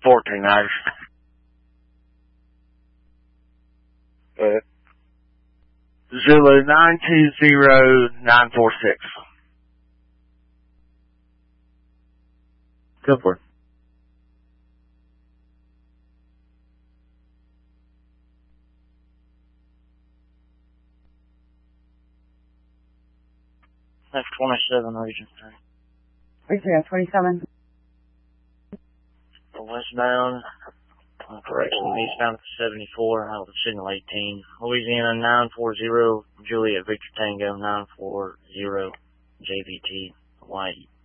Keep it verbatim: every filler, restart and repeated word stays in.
fourteen, Irish. Uh, Zulu nine two zero nine four six. Go for it. That's twenty-seven, Region three. Region twenty-seven. Westbound, uh, correction, eastbound seventy-four, out of signal eighteen. Louisiana nine four zero, Juliet Victor Tango nine four zero, J V T, Hawaii.